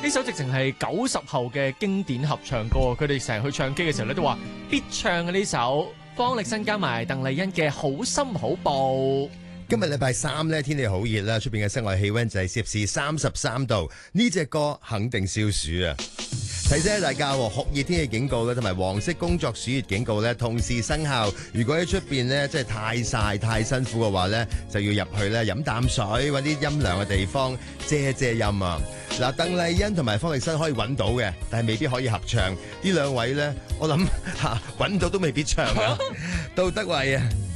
呢首直情係90後嘅經典合唱歌，佢哋成日去唱 K 嘅時候咧都話必唱嘅呢首，方力申加埋鄧麗欣嘅《好心好報》。 今日禮拜三咧，天氣好熱啦，出邊嘅室外氣溫就係攝氏33度，呢隻歌肯定消暑啊！提醒大家，酷熱天氣警告咧，同埋黃色工作暑熱警告咧，同時生效。如果喺出邊咧，即係太曬太辛苦嘅話咧，就要入去咧飲啖水，揾啲陰涼嘅地方遮陰啊！嗱，鄧麗欣同埋方力申可以揾到嘅，但係未必可以合唱。呢兩位咧，我諗揾到都未必唱啊！杜德偉啊！